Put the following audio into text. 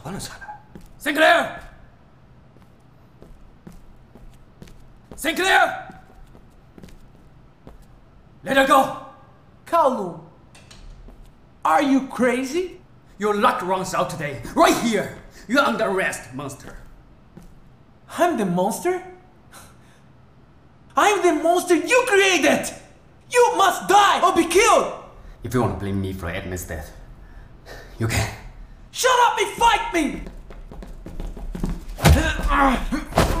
关了下来。 Sinclair! Let her go! Kowloon, are you crazy? Your luck runs out today, right here! You're under arrest, monster. I'm the monster? I'm the monster you created! You must die or be killed! If you want to blame me for Edmund's death, you can. Shut up and fight me!